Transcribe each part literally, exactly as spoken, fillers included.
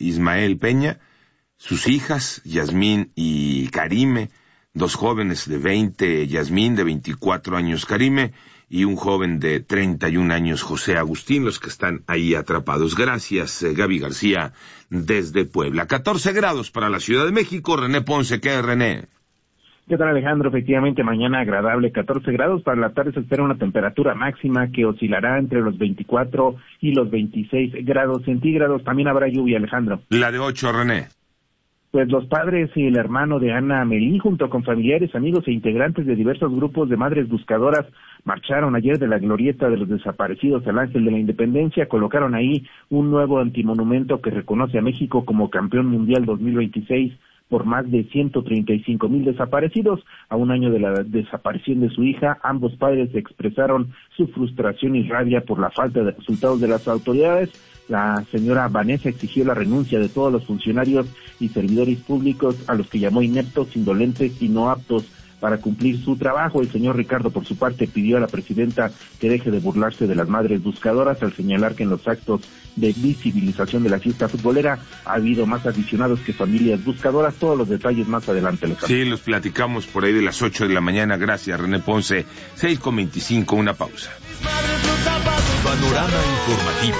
Ismael Peña, sus hijas, Yasmín y Karime, dos jóvenes de veinte, Yasmín, de veinticuatro años, Karime, y un joven de treinta y un años, José Agustín, los que están ahí atrapados. Gracias, eh, Gaby García, desde Puebla. catorce grados para la Ciudad de México. René Ponce, ¿qué es, René? ¿Qué tal, Alejandro? Efectivamente, mañana agradable, catorce grados. Para la tarde se espera una temperatura máxima que oscilará entre los veinticuatro y los veintiséis grados centígrados. También habrá lluvia, Alejandro. La de ocho, René. Pues los padres y el hermano de Ana Melín, junto con familiares, amigos e integrantes de diversos grupos de madres buscadoras, marcharon ayer de la glorieta de los desaparecidos al Ángel de la Independencia, colocaron ahí un nuevo antimonumento que reconoce a México como campeón mundial dos mil veintiséis por más de ciento treinta y cinco mil desaparecidos. A un año de la desaparición de su hija, ambos padres expresaron su frustración y rabia por la falta de resultados de las autoridades. La señora Vanessa exigió la renuncia de todos los funcionarios y servidores públicos a los que llamó ineptos, indolentes y no aptos para cumplir su trabajo. El señor Ricardo, por su parte, pidió a la presidenta que deje de burlarse de las madres buscadoras al señalar que en los actos de visibilización de la fiesta futbolera ha habido más aficionados que familias buscadoras. Todos los detalles más adelante. Alejandro. Sí, los platicamos por ahí de las ocho de la mañana. Gracias, René Ponce. seis con veinticinco, una pausa. Panorama informativo.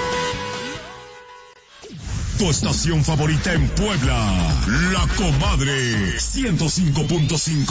Tu estación favorita en Puebla, La Comadre, ciento cinco punto cinco.